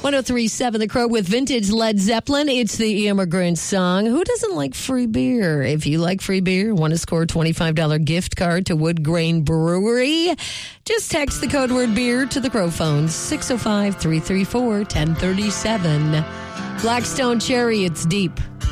103.7 The Crow with vintage Led Zeppelin. It's the immigrant song. Who doesn't like free beer? If you like free beer, want to score a $25 gift card to Wood Grain Brewery, just text the code word beer to the Crow phones, 605-334-1037. Blackstone Cherry, it's deep.